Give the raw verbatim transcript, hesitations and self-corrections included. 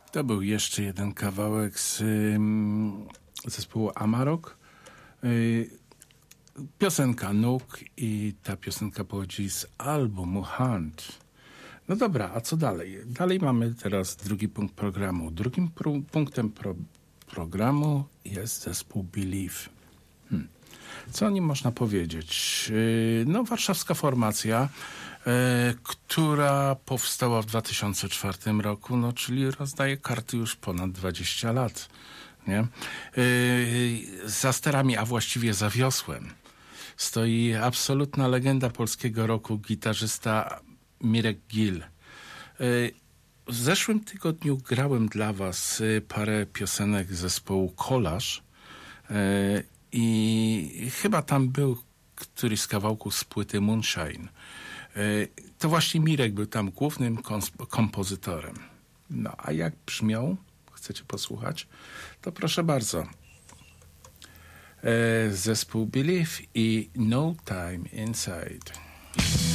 To był jeszcze jeden kawałek z y, zespołu Amarok. Y, piosenka Nuk i ta piosenka pochodzi z albumu Hunt. No dobra, a co dalej? Dalej mamy teraz drugi punkt programu. Drugim pr- punktem pro- programu jest zespół Believe. Hmm. Co o nim można powiedzieć? Yy, no, warszawska formacja, yy, która powstała w dwa tysiące czwartym roku, no, czyli rozdaje karty już ponad dwadzieścia lat. Nie? Yy, za sterami, a właściwie za wiosłem, stoi absolutna legenda polskiego rocku, gitarzysta Mirek Gill. W zeszłym tygodniu grałem dla was parę piosenek zespołu Kolaż i chyba tam był któryś z kawałków z płyty Moonshine. To właśnie Mirek był tam głównym kompozytorem. No a jak brzmią? Chcecie posłuchać? To proszę bardzo. Zespół Believe i No Time Inside.